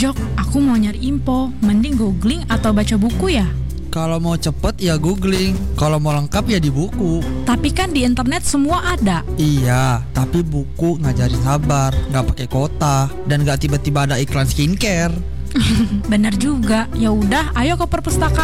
Jok, aku mau nyari info. Mending googling atau baca buku ya? Kalau mau cepet ya googling, kalau mau lengkap ya di buku. Tapi kan di internet semua ada. Iya, tapi buku ngajarin sabar, nggak pakai kota, dan nggak tiba-tiba ada iklan skincare. Bener juga. Ya udah, ayo ke perpustakaan.